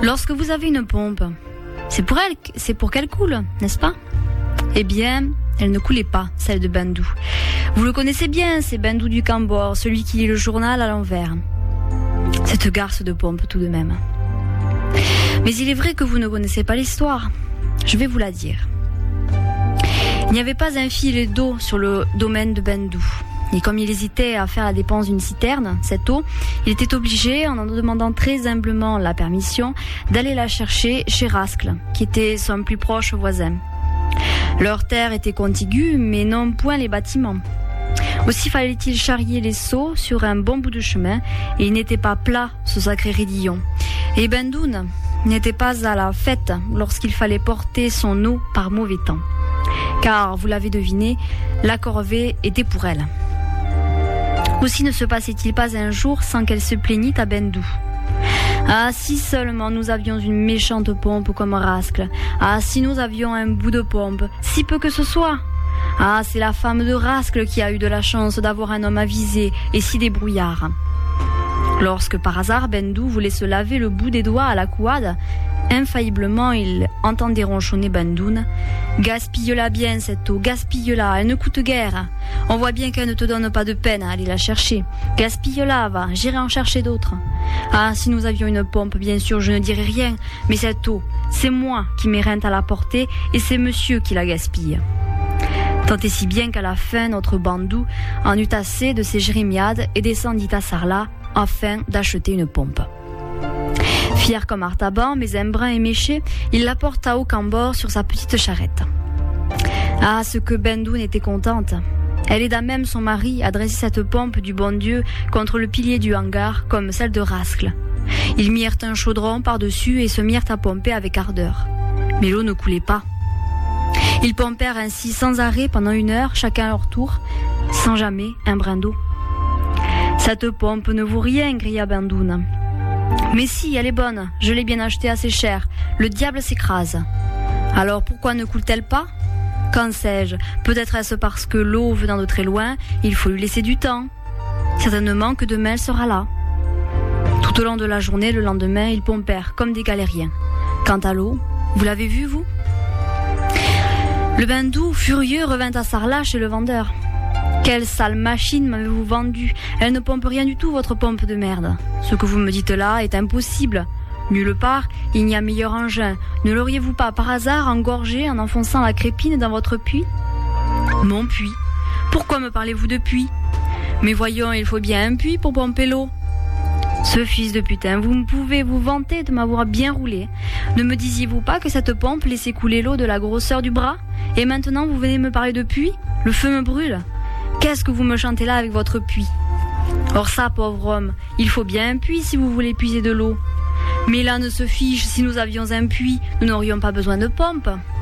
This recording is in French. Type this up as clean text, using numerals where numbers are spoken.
Lorsque vous avez une pompe, c'est pour qu'elle coule, n'est-ce pas? Eh bien, elle ne coulait pas, celle de Bandou. Vous le connaissez bien, c'est Bandou du Cambor, celui qui lit le journal à l'envers. Cette garce de pompe tout de même. Mais il est vrai que vous ne connaissez pas l'histoire. Je vais vous la dire. Il n'y avait pas un filet d'eau sur le domaine de Bandou. Et comme il hésitait à faire la dépense d'une citerne, cette eau, il était obligé, en demandant très humblement la permission, d'aller la chercher chez Rascle, qui était son plus proche voisin. Leurs terres étaient contiguës, mais non point les bâtiments. Aussi fallait-il charrier les seaux sur un bon bout de chemin, et il n'était pas plat, ce sacré Ridillon. Et Bendoun n'était pas à la fête lorsqu'il fallait porter son eau par mauvais temps. Car, vous l'avez deviné, la corvée était pour elle. Aussi ne se passait-il pas un jour sans qu'elle se plaignît à Bandou. Ah, si seulement nous avions une méchante pompe comme Rascle. Ah, si nous avions un bout de pompe, si peu que ce soit. Ah, c'est la femme de Rascle qui a eu de la chance d'avoir un homme avisé et si débrouillard. Lorsque par hasard Bandou voulait se laver le bout des doigts à la couade, infailliblement il entendait ronchonner Bandoun. Gaspille-la bien cette eau, gaspille-la, elle ne coûte guère. On voit bien qu'elle ne te donne pas de peine à aller la chercher. Gaspille-la, va, j'irai en chercher d'autres. Ah, si nous avions une pompe, bien sûr, je ne dirais rien, mais cette eau, c'est moi qui m'éreinte à la porter et c'est monsieur qui la gaspille. Tant et si bien qu'à la fin, notre Bandou en eut assez de ses jérémiades et descendit à Sarlat afin d'acheter une pompe. Fier comme Artaban, mais embrun et méché, il la porta au Cambor sur sa petite charrette. Ah, ce que Bandou était contente. Elle aida même son mari à dresser cette pompe du bon Dieu contre le pilier du hangar, comme celle de Rascle. Ils mirent un chaudron par-dessus et se mirent à pomper avec ardeur. Mais l'eau ne coulait pas. Ils pompèrent ainsi sans arrêt pendant 1 heure, chacun à leur tour, sans jamais un brin d'eau. Cette pompe ne vaut rien, cria Bandoun. Mais si, elle est bonne, je l'ai bien achetée assez cher, le diable s'écrase. Alors pourquoi ne coule-t-elle pas? Qu'en sais-je? Peut-être est-ce parce que l'eau venant de très loin, il faut lui laisser du temps. Certainement que demain elle sera là. Tout au long de la journée, le lendemain, ils pompèrent comme des galériens. Quant à l'eau, vous l'avez vue, vous? Le Bandou, furieux, revint à Sarlat chez le vendeur. Quelle sale machine m'avez-vous vendue? Elle ne pompe rien du tout, votre pompe de merde. Ce que vous me dites là est impossible. Nulle part, il n'y a meilleur engin. Ne l'auriez-vous pas par hasard engorgé en enfonçant la crépine dans votre puits? Mon puits? Pourquoi me parlez-vous de puits? Mais voyons, il faut bien un puits pour pomper l'eau. Ce fils de putain, vous pouvez vous vanter de m'avoir bien roulé. Ne me disiez-vous pas que cette pompe laissait couler l'eau de la grosseur du bras? Et maintenant vous venez me parler de puits? Le feu me brûle. Qu'est-ce que vous me chantez là avec votre puits? Or ça, pauvre homme, il faut bien un puits si vous voulez puiser de l'eau. Mais là ne se fiche, si nous avions un puits, nous n'aurions pas besoin de pompe.